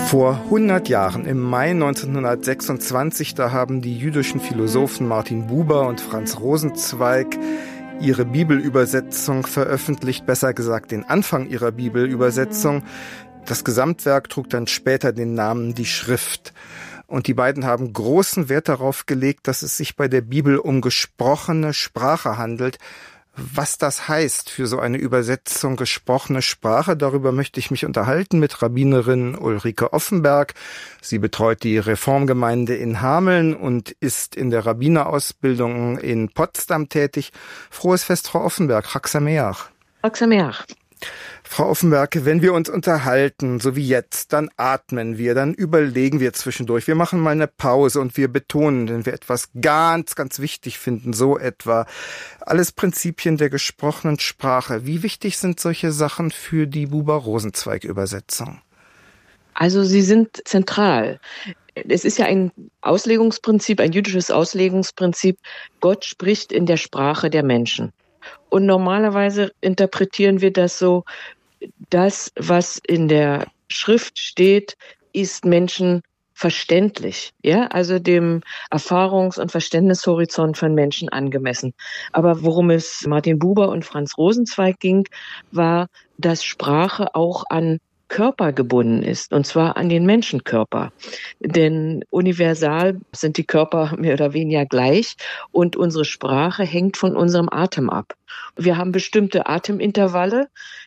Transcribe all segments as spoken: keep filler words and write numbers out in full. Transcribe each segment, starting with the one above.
Vor hundert Jahren, im Mai neunzehnhundertsechsundzwanzig, da haben die jüdischen Philosophen Martin Buber und Franz Rosenzweig ihre Bibelübersetzung veröffentlicht, besser gesagt den Anfang ihrer Bibelübersetzung. Das Gesamtwerk trug dann später den Namen Die Schrift. Und die beiden haben großen Wert darauf gelegt, dass es sich bei der Bibel um gesprochene Sprache handelt. Was das heißt für so eine Übersetzung gesprochene Sprache, darüber möchte ich mich unterhalten mit Rabbinerin Ulrike Offenberg. Sie betreut die Reformgemeinde in Hameln und ist in der Rabbinerausbildung in Potsdam tätig. Frohes Fest, Frau Offenberg. Chag Sameach. Chag Sameach. Frau Offenberg, wenn wir uns unterhalten, so wie jetzt, dann atmen wir, dann überlegen wir zwischendurch. Wir machen mal eine Pause und wir betonen, wenn wir etwas ganz, ganz wichtig finden, so etwa. Alles Prinzipien der gesprochenen Sprache. Wie wichtig sind solche Sachen für die Buber-Rosenzweig-Übersetzung? Also sie sind zentral. Es ist ja ein Auslegungsprinzip, ein jüdisches Auslegungsprinzip. Gott spricht in der Sprache der Menschen. Und normalerweise interpretieren wir das so, das, was in der Schrift steht, ist Menschen verständlich, ja, also dem Erfahrungs- und Verständnishorizont von Menschen angemessen. Aber worum es Martin Buber und Franz Rosenzweig ging, war, dass Sprache auch an Körper gebunden ist, und zwar an den Menschenkörper. Denn universal sind die Körper mehr oder weniger gleich und unsere Sprache hängt von unserem Atem ab. Wir haben bestimmte Atemintervalle,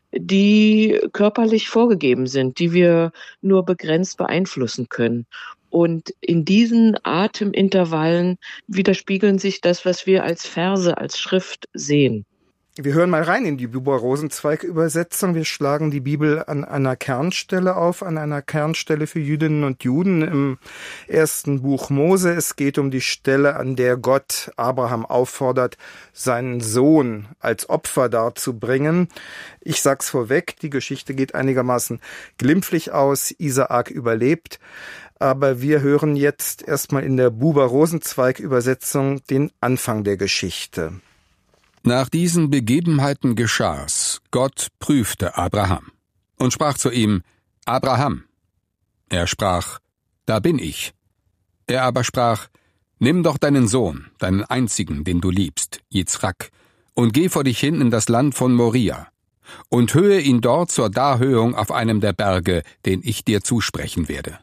die körperlich vorgegeben sind, die wir nur begrenzt beeinflussen können. Und in diesen Atemintervallen widerspiegeln sich das, was wir als Verse, als Schrift sehen. Wir hören mal rein in die Buber-Rosenzweig-Übersetzung. Wir schlagen die Bibel an einer Kernstelle auf, an einer Kernstelle für Jüdinnen und Juden im ersten Buch Mose. Es geht um die Stelle, an der Gott Abraham auffordert, seinen Sohn als Opfer darzubringen. Ich sag's vorweg, die Geschichte geht einigermaßen glimpflich aus. Isaak überlebt. Aber wir hören jetzt erstmal in der Buber-Rosenzweig-Übersetzung den Anfang der Geschichte. Nach diesen Begebenheiten geschah's. Gott prüfte Abraham und sprach zu ihm: Abraham. Er sprach: Da bin ich. Er aber sprach: Nimm doch deinen Sohn, deinen einzigen, den du liebst, Jitzrak, und geh vor dich hin in das Land von Moria und höhe ihn dort zur Darhöhung auf einem der Berge, den ich dir zusprechen werde.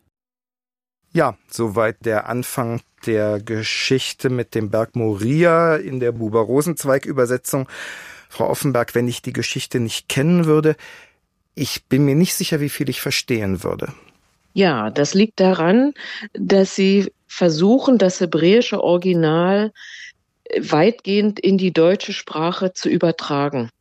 Ja, soweit der Anfang der Geschichte mit dem Berg Moria in der Buber-Rosenzweig-Übersetzung. Frau Offenberg, wenn ich die Geschichte nicht kennen würde, ich bin mir nicht sicher, wie viel ich verstehen würde. Ja, das liegt daran, dass Sie versuchen, das hebräische Original weitgehend in die deutsche Sprache zu übertragen.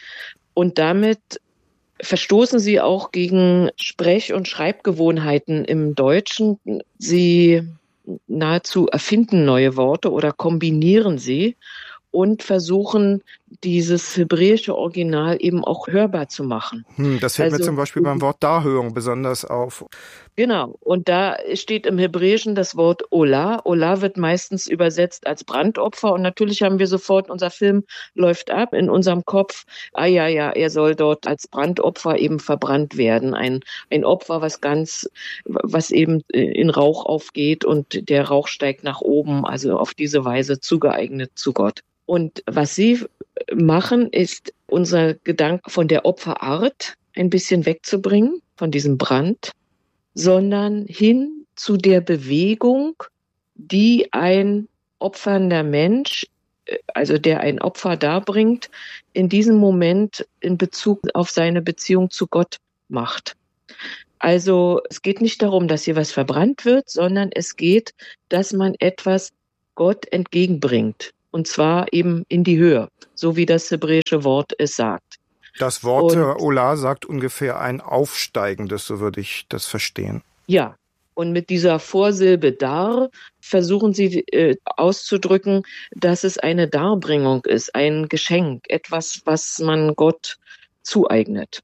Und damit verstoßen Sie auch gegen Sprech- und Schreibgewohnheiten im Deutschen. Sie nahezu erfinden neue Worte oder kombinieren sie und versuchen, dieses hebräische Original eben auch hörbar zu machen. Hm, das fällt also, mir zum Beispiel beim Wort Darhöhung besonders auf. Genau, und da steht im Hebräischen das Wort Olah. Olah wird meistens übersetzt als Brandopfer und natürlich haben wir sofort, unser Film läuft ab in unserem Kopf, ah ja, ja, er soll dort als Brandopfer eben verbrannt werden. Ein, ein Opfer, was ganz, was eben in Rauch aufgeht und der Rauch steigt nach oben, also auf diese Weise zugeeignet zu Gott. Und was Sie machen, ist, unser Gedanke von der Opferart ein bisschen wegzubringen, von diesem Brand, sondern hin zu der Bewegung, die ein opfernder Mensch, also der ein Opfer darbringt, in diesem Moment in Bezug auf seine Beziehung zu Gott macht. Also es geht nicht darum, dass hier was verbrannt wird, sondern es geht, dass man etwas Gott entgegenbringt. Und zwar eben in die Höhe, so wie das hebräische Wort es sagt. Das Wort und, Olah sagt ungefähr ein Aufsteigendes, so würde ich das verstehen. Ja, und mit dieser Vorsilbe dar versuchen Sie äh, auszudrücken, dass es eine Darbringung ist, ein Geschenk, etwas, was man Gott zueignet.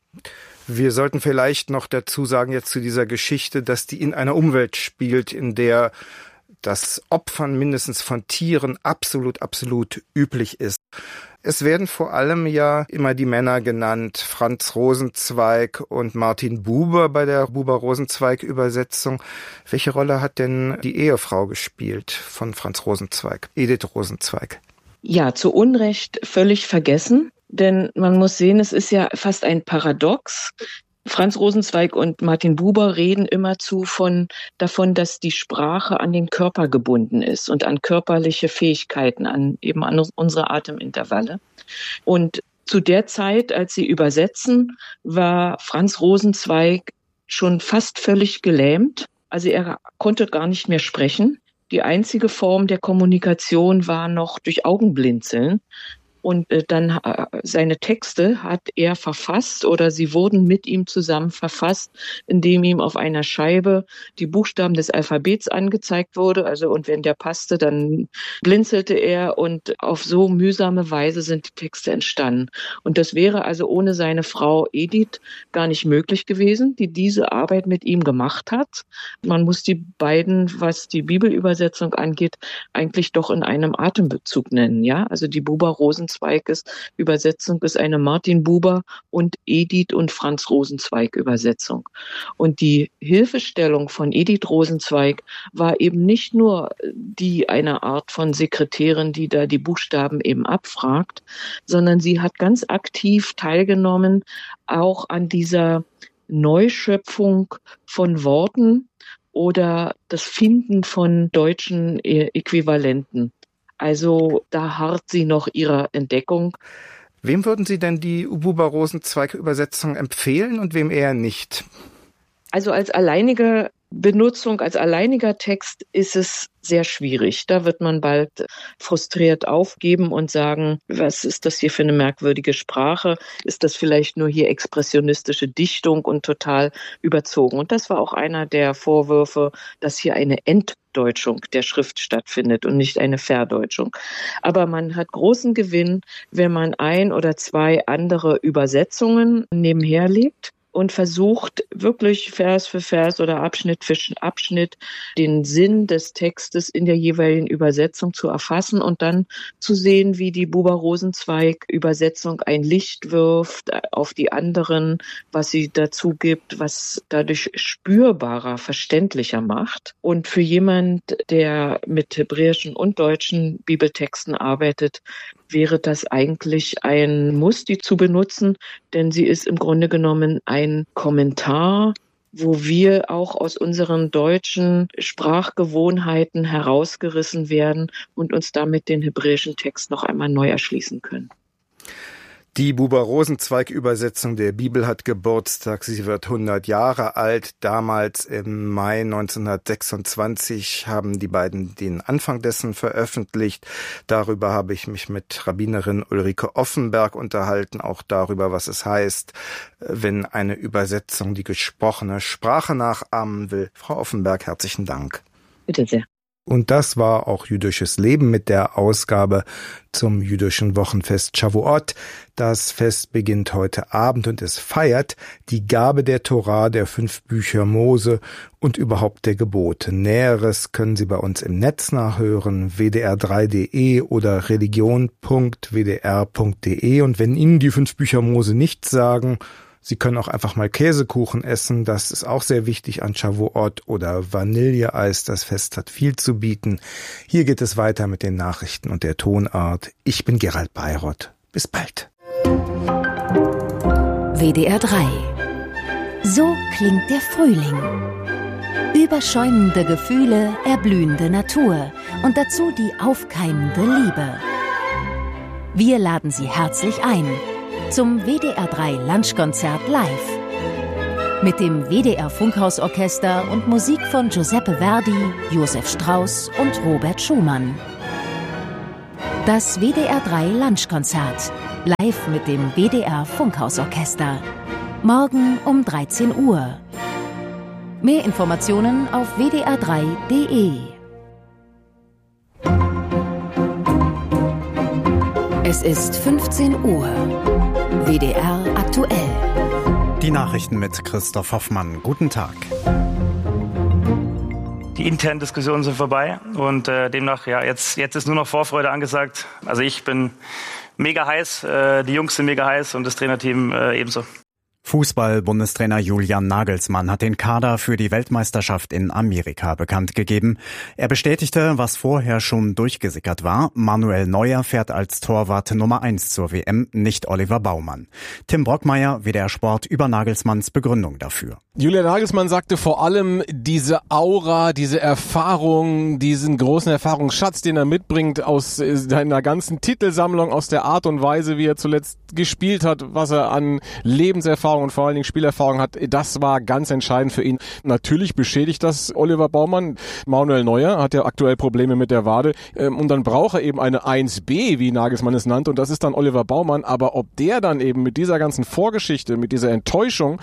Wir sollten vielleicht noch dazu sagen, jetzt zu dieser Geschichte, dass die in einer Umwelt spielt, in der das Opfern mindestens von Tieren absolut, absolut üblich ist. Es werden vor allem ja immer die Männer genannt, Franz Rosenzweig und Martin Buber bei der Buber-Rosenzweig-Übersetzung. Welche Rolle hat denn die Ehefrau gespielt von Franz Rosenzweig, Edith Rosenzweig? Ja, zu Unrecht völlig vergessen, denn man muss sehen, es ist ja fast ein Paradox. Franz Rosenzweig und Martin Buber reden immerzu von, davon, dass die Sprache an den Körper gebunden ist und an körperliche Fähigkeiten, an eben an unsere Atemintervalle. Und zu der Zeit, als sie übersetzen, war Franz Rosenzweig schon fast völlig gelähmt. Also er konnte gar nicht mehr sprechen. Die einzige Form der Kommunikation war noch durch Augenblinzeln. Und äh, dann äh, seine Texte hat er verfasst oder sie wurden mit ihm zusammen verfasst, indem ihm auf einer Scheibe die Buchstaben des Alphabets angezeigt wurde. Also und wenn der passte, dann blinzelte er und auf so mühsame Weise sind die Texte entstanden. Und das wäre also ohne seine Frau Edith gar nicht möglich gewesen, die diese Arbeit mit ihm gemacht hat. Man muss die beiden, was die Bibelübersetzung angeht, eigentlich doch in einem Atembezug nennen. Ja, also die Buber-Rosenzweig Übersetzung ist eine Martin Buber und Edith und Franz Rosenzweig Übersetzung. Und die Hilfestellung von Edith Rosenzweig war eben nicht nur die einer Art von Sekretärin, die da die Buchstaben eben abfragt, sondern sie hat ganz aktiv teilgenommen auch an dieser Neuschöpfung von Worten oder das Finden von deutschen Äquivalenten. Also da harrt sie noch ihrer Entdeckung. Wem würden Sie denn die Buber-Rosenzweig-Übersetzung empfehlen und wem eher nicht? Also als alleinige Benutzung, als alleiniger Text ist es sehr schwierig. Da wird man bald frustriert aufgeben und sagen, was ist das hier für eine merkwürdige Sprache? Ist das vielleicht nur hier expressionistische Dichtung und total überzogen? Und das war auch einer der Vorwürfe, dass hier eine Entdeutschung der Schrift stattfindet und nicht eine Verdeutschung. Aber man hat großen Gewinn, wenn man ein oder zwei andere Übersetzungen nebenher legt und versucht wirklich Vers für Vers oder Abschnitt für Abschnitt den Sinn des Textes in der jeweiligen Übersetzung zu erfassen und dann zu sehen, wie die Buber-Rosenzweig-Übersetzung ein Licht wirft auf die anderen, was sie dazu gibt, was dadurch spürbarer, verständlicher macht. Und für jemand, der mit hebräischen und deutschen Bibeltexten arbeitet, wäre das eigentlich ein Muss, die zu benutzen, denn sie ist im Grunde genommen ein Kommentar, wo wir auch aus unseren deutschen Sprachgewohnheiten herausgerissen werden und uns damit den hebräischen Text noch einmal neu erschließen können. Die Buber-Rosenzweig-Übersetzung der Bibel hat Geburtstag. Sie wird hundert Jahre alt. Damals im Mai neunzehnhundertsechsundzwanzig haben die beiden den Anfang dessen veröffentlicht. Darüber habe ich mich mit Rabbinerin Ulrike Offenberg unterhalten, auch darüber, was es heißt, wenn eine Übersetzung die gesprochene Sprache nachahmen will. Frau Offenberg, herzlichen Dank. Bitte sehr. Und das war auch Jüdisches Leben mit der Ausgabe zum jüdischen Wochenfest Shavuot. Das Fest beginnt heute Abend und es feiert die Gabe der Torah, der fünf Bücher Mose und überhaupt der Gebote. Näheres können Sie bei uns im Netz nachhören, w d r drei punkt d e oder religion punkt w d r punkt d e. Und wenn Ihnen die fünf Bücher Mose nichts sagen, Sie können auch einfach mal Käsekuchen essen, das ist auch sehr wichtig an Shavuot, oder Vanilleeis, das Fest hat viel zu bieten. Hier geht es weiter mit den Nachrichten und der Tonart. Ich bin Gerald Beiroth. Bis bald. W D R drei. So klingt der Frühling. Überschäumende Gefühle, erblühende Natur und dazu die aufkeimende Liebe. Wir laden Sie herzlich ein zum W D R drei Lunchkonzert live. Mit dem W D R Funkhausorchester und Musik von Giuseppe Verdi, Josef Strauss und Robert Schumann. Das W D R drei Lunchkonzert live mit dem W D R Funkhausorchester. Morgen um dreizehn Uhr. Mehr Informationen auf w d r drei punkt d e. Es ist fünfzehn Uhr. W D R aktuell. Die Nachrichten mit Christoph Hoffmann. Guten Tag. Die internen Diskussionen sind vorbei und äh, demnach, ja, jetzt, jetzt ist nur noch Vorfreude angesagt. Also ich bin mega heiß, äh, die Jungs sind mega heiß und das Trainerteam äh, ebenso. Fußball-Bundestrainer Julian Nagelsmann hat den Kader für die Weltmeisterschaft in Amerika bekannt gegeben. Er bestätigte, was vorher schon durchgesickert war. Manuel Neuer fährt als Torwart Nummer eins zur W M, nicht Oliver Baumann. Tim Brockmeier, W D R Sport, über Nagelsmanns Begründung dafür. Julian Nagelsmann sagte vor allem, diese Aura, diese Erfahrung, diesen großen Erfahrungsschatz, den er mitbringt aus seiner ganzen Titelsammlung, aus der Art und Weise, wie er zuletzt gespielt hat, was er an Lebenserfahrung und vor allen Dingen Spielerfahrung hat, das war ganz entscheidend für ihn. Natürlich beschädigt das Oliver Baumann. Manuel Neuer hat ja aktuell Probleme mit der Wade und dann braucht er eben eine eins B, wie Nagelsmann es nannte, und das ist dann Oliver Baumann. Aber ob der dann eben mit dieser ganzen Vorgeschichte, mit dieser Enttäuschung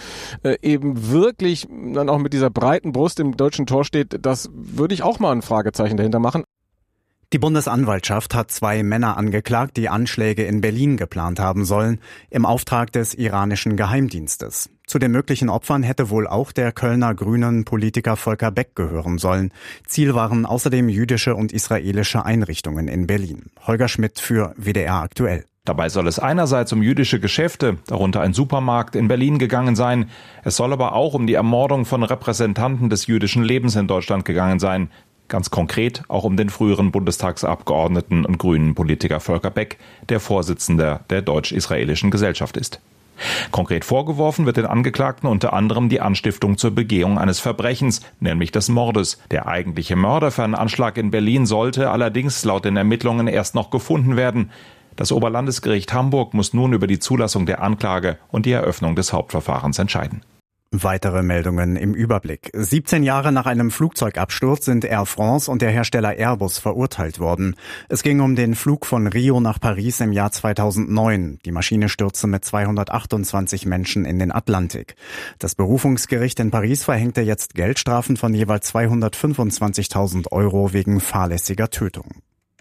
eben wirklich dann auch mit dieser breiten Brust im deutschen Tor steht, das würde ich auch mal ein Fragezeichen dahinter machen. Die Bundesanwaltschaft hat zwei Männer angeklagt, die Anschläge in Berlin geplant haben sollen, im Auftrag des iranischen Geheimdienstes. Zu den möglichen Opfern hätte wohl auch der Kölner Grünen Politiker Volker Beck gehören sollen. Ziel waren außerdem jüdische und israelische Einrichtungen in Berlin. Holger Schmidt für W D R aktuell. Dabei soll es einerseits um jüdische Geschäfte, darunter ein Supermarkt in Berlin, gegangen sein. Es soll aber auch um die Ermordung von Repräsentanten des jüdischen Lebens in Deutschland gegangen sein. Ganz konkret auch um den früheren Bundestagsabgeordneten und grünen Politiker Volker Beck, der Vorsitzender der Deutsch-Israelischen Gesellschaft ist. Konkret vorgeworfen wird den Angeklagten unter anderem die Anstiftung zur Begehung eines Verbrechens, nämlich des Mordes. Der eigentliche Mörder für einen Anschlag in Berlin sollte allerdings laut den Ermittlungen erst noch gefunden werden. Das Oberlandesgericht Hamburg muss nun über die Zulassung der Anklage und die Eröffnung des Hauptverfahrens entscheiden. Weitere Meldungen im Überblick. siebzehn Jahre nach einem Flugzeugabsturz sind Air France und der Hersteller Airbus verurteilt worden. Es ging um den Flug von Rio nach Paris im Jahr zweitausendneun. Die Maschine stürzte mit zweihundertachtundzwanzig Menschen in den Atlantik. Das Berufungsgericht in Paris verhängte jetzt Geldstrafen von jeweils zweihundertfünfundzwanzigtausend Euro wegen fahrlässiger Tötung.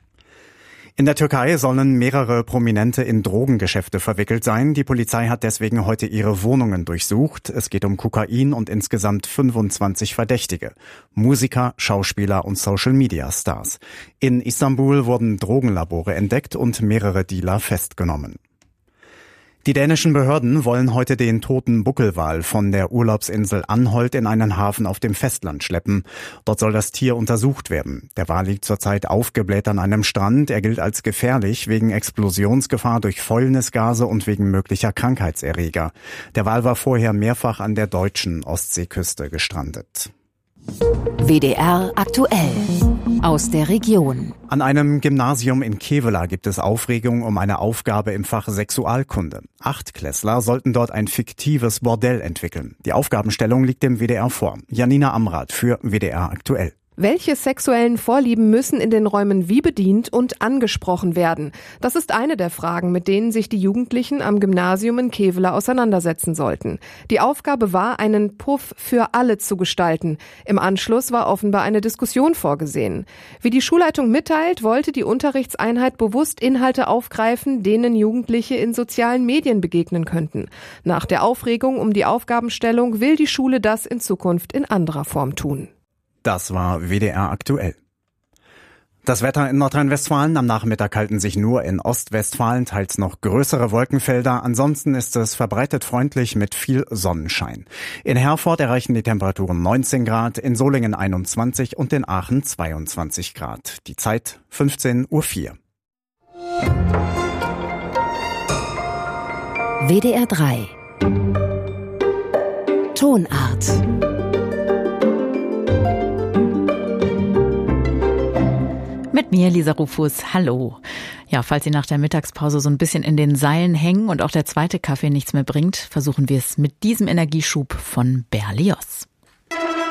In der Türkei sollen mehrere Prominente in Drogengeschäfte verwickelt sein. Die Polizei hat deswegen heute ihre Wohnungen durchsucht. Es geht um Kokain und insgesamt fünfundzwanzig Verdächtige. Musiker, Schauspieler und Social-Media-Stars. In Istanbul wurden Drogenlabore entdeckt und mehrere Dealer festgenommen. Die dänischen Behörden wollen heute den toten Buckelwal von der Urlaubsinsel Anholt in einen Hafen auf dem Festland schleppen. Dort soll das Tier untersucht werden. Der Wal liegt zurzeit aufgebläht an einem Strand. Er gilt als gefährlich wegen Explosionsgefahr durch Fäulnisgase und wegen möglicher Krankheitserreger. Der Wal war vorher mehrfach an der deutschen Ostseeküste gestrandet. W D R aktuell aus der Region. An einem Gymnasium in Kevela gibt es Aufregung um eine Aufgabe im Fach Sexualkunde. Achtklässler sollten dort ein fiktives Bordell entwickeln. Die Aufgabenstellung liegt dem W D R vor. Janina Amrath für W D R aktuell. Welche sexuellen Vorlieben müssen in den Räumen wie bedient und angesprochen werden? Das ist eine der Fragen, mit denen sich die Jugendlichen am Gymnasium in Kevela auseinandersetzen sollten. Die Aufgabe war, einen Puff für alle zu gestalten. Im Anschluss war offenbar eine Diskussion vorgesehen. Wie die Schulleitung mitteilt, wollte die Unterrichtseinheit bewusst Inhalte aufgreifen, denen Jugendliche in sozialen Medien begegnen könnten. Nach der Aufregung um die Aufgabenstellung will die Schule das in Zukunft in anderer Form tun. Das war W D R aktuell. Das Wetter in Nordrhein-Westfalen. Am Nachmittag halten sich nur in Ostwestfalen teils noch größere Wolkenfelder. Ansonsten ist es verbreitet freundlich mit viel Sonnenschein. In Herford erreichen die Temperaturen neunzehn Grad, in Solingen einundzwanzig und in Aachen zweiundzwanzig Grad. Die Zeit fünfzehn Uhr vier. W D R drei Tonart. Mit mir, Lisa Rufus. Hallo. Ja, falls Sie nach der Mittagspause so ein bisschen in den Seilen hängen und auch der zweite Kaffee nichts mehr bringt, versuchen wir es mit diesem Energieschub von Berlioz.